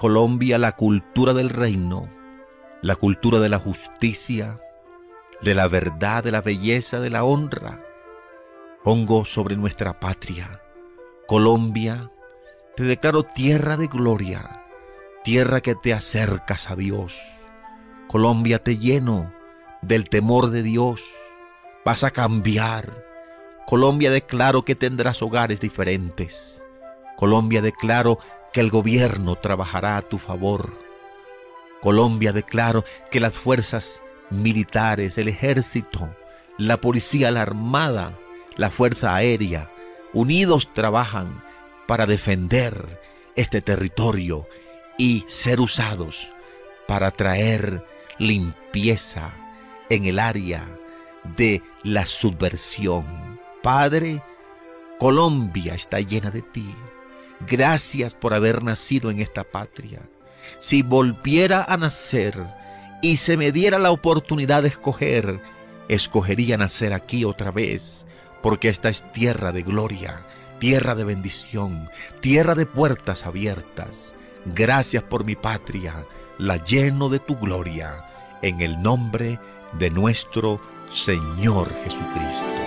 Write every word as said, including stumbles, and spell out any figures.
Colombia la cultura del reino, la cultura de la justicia, de la verdad, de la belleza, de la honra. Pongo sobre nuestra patria, Colombia, te declaro tierra de gloria, tierra que te acercas a Dios. Colombia, te lleno del temor de Dios, vas a cambiar. Colombia, declaro que tendrás hogares diferentes. Colombia, declaro que el gobierno trabajará a tu favor. Colombia, declaro que las fuerzas militares, el ejército, la policía, la armada, la fuerza aérea, unidos trabajan para defender este territorio y ser usados para traer limpieza en el área de la subversión. Padre, Colombia está llena de ti. Gracias por haber nacido en esta patria. Si volviera a nacer y se me diera la oportunidad de escoger, escogería nacer aquí otra vez, porque esta es tierra de gloria, tierra de bendición, tierra de puertas abiertas. Gracias por mi patria, la lleno de tu gloria, en el nombre de nuestro Señor Jesucristo.